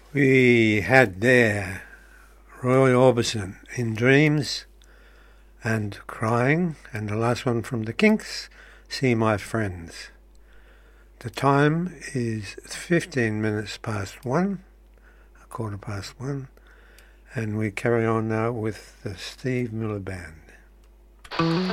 We had there Roy Orbison in Dreams and Crying, and the last one from the Kinks, See My Friends. The time is 15 minutes past 1, a quarter past 1, and we carry on now with the Steve Miller Band.